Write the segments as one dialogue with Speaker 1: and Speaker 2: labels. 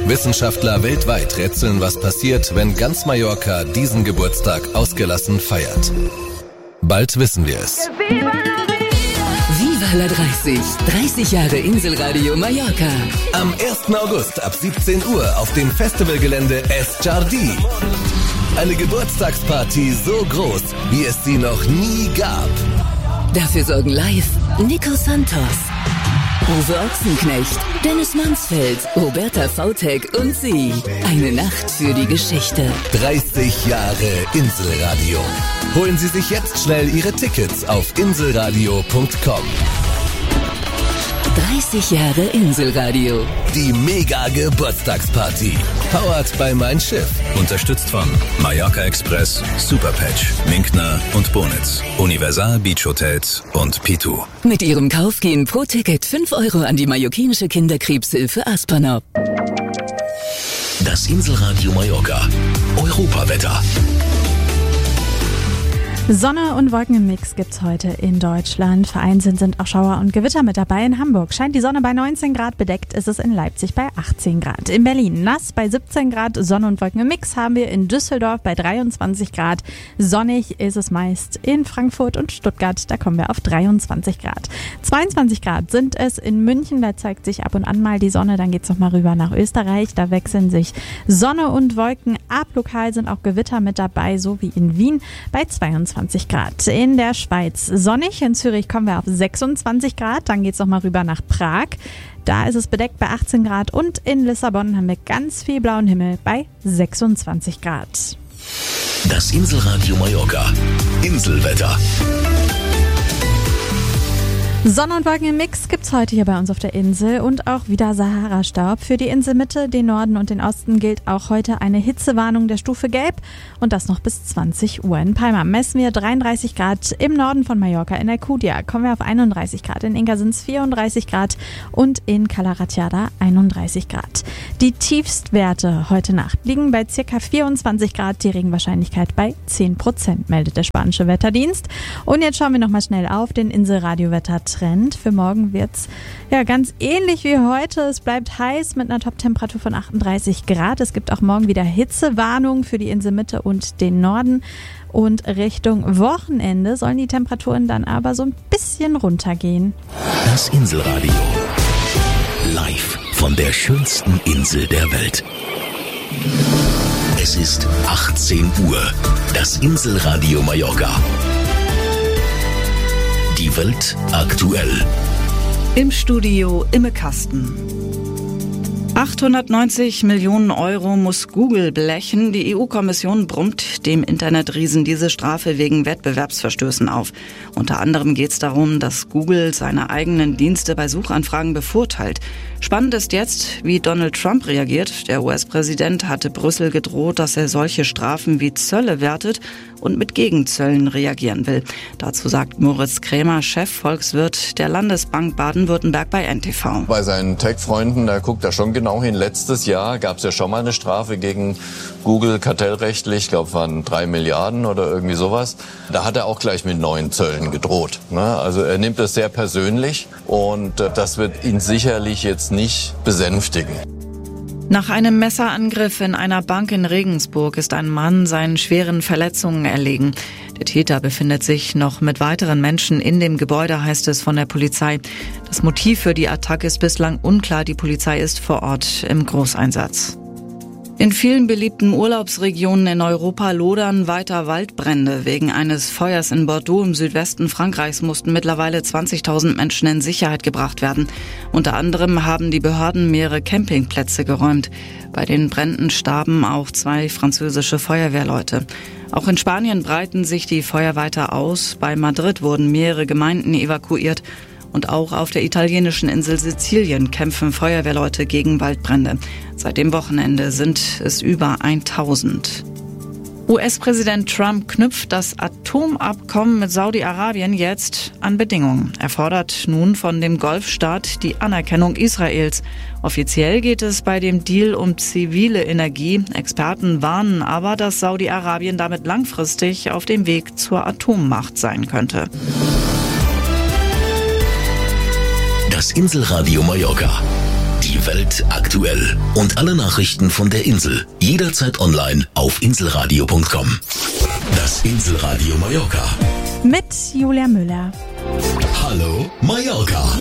Speaker 1: Wissenschaftler weltweit rätseln, was passiert, wenn ganz Mallorca diesen Geburtstag ausgelassen feiert. Bald wissen wir es.
Speaker 2: Viva la 30. 30 Jahre Inselradio Mallorca.
Speaker 1: Am 1. August ab 17 Uhr auf dem Festivalgelände Es Jardí. Eine Geburtstagsparty so groß, wie es sie noch nie gab.
Speaker 2: Dafür sorgen live Nico Santos, Uwe Ochsenknecht, Dennis Mansfeld, Roberta Vautek und sie. Eine Nacht für die Geschichte.
Speaker 1: 30 Jahre Inselradio. Holen Sie sich jetzt schnell Ihre Tickets auf inselradio.com.
Speaker 2: 30 Jahre Inselradio.
Speaker 1: Die Mega-Geburtstagsparty. Powered by Mein Schiff.
Speaker 3: Unterstützt von Mallorca Express, Superpatch, Minkner und Bonitz, Universal Beach Hotels und Pitu.
Speaker 2: Mit ihrem Kauf gehen pro Ticket 5 Euro an die mallorquinische Kinderkrebshilfe Aspernop.
Speaker 3: Das Inselradio Mallorca. Europawetter.
Speaker 4: Sonne und Wolken im Mix gibt's heute in Deutschland. Vereinzelt sind auch Schauer und Gewitter mit dabei. In Hamburg scheint die Sonne bei 19 Grad, bedeckt ist es in Leipzig bei 18 Grad. In Berlin nass bei 17 Grad, Sonne und Wolken im Mix haben wir in Düsseldorf bei 23 Grad. Sonnig ist es meist in Frankfurt und Stuttgart, da kommen wir auf 23 Grad. 22 Grad sind es in München, da zeigt sich ab und an mal die Sonne. Dann geht's nochmal rüber nach Österreich, da wechseln sich Sonne und Wolken ab. Lokal sind auch Gewitter mit dabei, so wie in Wien bei 22 Grad. In der Schweiz sonnig, in Zürich kommen wir auf 26 Grad, dann geht's noch mal rüber nach Prag. Da ist es bedeckt bei 18 Grad und in Lissabon haben wir ganz viel blauen Himmel bei 26 Grad.
Speaker 3: Das Inselradio Mallorca. Inselwetter.
Speaker 4: Sonne und Wolken im Mix gibt's heute hier bei uns auf der Insel und auch wieder Sahara-Staub. Für die Inselmitte, den Norden und den Osten gilt auch heute eine Hitzewarnung der Stufe Gelb und das noch bis 20 Uhr. In Palma messen wir 33 Grad, im Norden von Mallorca in Alcudia kommen wir auf 31 Grad, in Inga sind's 34 Grad und in Cala Ratjada 31 Grad. Die Tiefstwerte heute Nacht liegen bei ca. 24 Grad, die Regenwahrscheinlichkeit bei 10%, meldet der spanische Wetterdienst. Und jetzt schauen wir nochmal schnell auf den Inselradio-Wettertrend. Für morgen wird's ja ganz ähnlich wie heute. Es bleibt heiß mit einer Top-Temperatur von 38 Grad. Es gibt auch morgen wieder Hitzewarnung für die Inselmitte und den Norden. Und Richtung Wochenende sollen die Temperaturen dann aber so ein bisschen runtergehen.
Speaker 3: Das Inselradio. Live von der schönsten Insel der Welt. Es ist 18 Uhr. Das Inselradio Mallorca. Die Welt aktuell.
Speaker 5: Im Studio Imme Kasten. 890 Millionen Euro muss Google blechen. Die EU-Kommission brummt dem Internetriesen diese Strafe wegen Wettbewerbsverstößen auf. Unter anderem geht es darum, dass Google seine eigenen Dienste bei Suchanfragen bevorteilt. Spannend ist jetzt, wie Donald Trump reagiert. Der US-Präsident hatte Brüssel gedroht, dass er solche Strafen wie Zölle wertet und mit Gegenzöllen reagieren will. Dazu sagt Moritz Krämer, Chefvolkswirt der Landesbank Baden-Württemberg bei NTV.
Speaker 6: Bei seinen Tech-Freunden, da guckt er schon genau hin. Letztes Jahr gab es ja schon mal eine Strafe gegen Google kartellrechtlich, ich glaube, waren 3 Milliarden oder irgendwie sowas. Da hat er auch gleich mit neuen Zöllen gedroht. Also er nimmt es sehr persönlich und das wird ihn sicherlich jetzt nicht besänftigen.
Speaker 5: Nach einem Messerangriff in einer Bank in Regensburg ist ein Mann seinen schweren Verletzungen erlegen. Der Täter befindet sich noch mit weiteren Menschen in dem Gebäude, heißt es von der Polizei. Das Motiv für die Attacke ist bislang unklar. Die Polizei ist vor Ort im Großeinsatz. In vielen beliebten Urlaubsregionen in Europa lodern weiter Waldbrände. Wegen eines Feuers in Bordeaux im Südwesten Frankreichs mussten mittlerweile 20.000 Menschen in Sicherheit gebracht werden. Unter anderem haben die Behörden mehrere Campingplätze geräumt. Bei den Bränden starben auch 2 französische Feuerwehrleute. Auch in Spanien breiten sich die Feuer weiter aus. Bei Madrid wurden mehrere Gemeinden evakuiert. Und auch auf der italienischen Insel Sizilien kämpfen Feuerwehrleute gegen Waldbrände. Seit dem Wochenende sind es über 1000. US-Präsident Trump knüpft das Atomabkommen mit Saudi-Arabien jetzt an Bedingungen. Er fordert nun von dem Golfstaat die Anerkennung Israels. Offiziell geht es bei dem Deal um zivile Energie. Experten warnen aber, dass Saudi-Arabien damit langfristig auf dem Weg zur Atommacht sein könnte.
Speaker 3: Das Inselradio Mallorca. Die
Speaker 7: Welt aktuell. Und alle Nachrichten von der Insel jederzeit online auf inselradio.com. Das Inselradio Mallorca.
Speaker 4: Mit Julia Müller.
Speaker 7: Hallo Mallorca.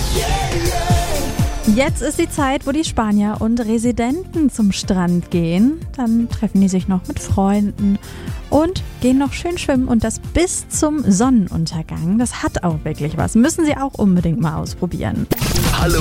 Speaker 4: Jetzt ist die Zeit, wo die Spanier und Residenten zum Strand gehen. Dann treffen die sich noch mit Freunden und gehen noch schön schwimmen und das bis zum Sonnenuntergang. Das hat auch wirklich was. Müssen Sie auch unbedingt mal ausprobieren.
Speaker 7: Hallo